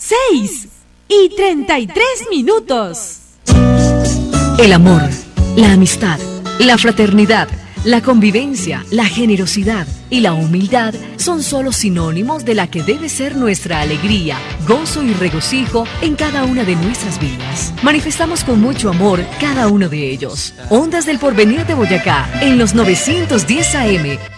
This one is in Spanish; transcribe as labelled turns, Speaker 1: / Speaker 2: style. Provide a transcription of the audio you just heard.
Speaker 1: 6:33.
Speaker 2: El amor, la amistad, la fraternidad, la convivencia, la generosidad y la humildad son solo sinónimos de la que debe ser nuestra alegría, gozo y regocijo en cada una de nuestras vidas. Manifestamos con mucho amor cada uno de ellos. Ondas del Porvenir de Boyacá, en los 910 AM,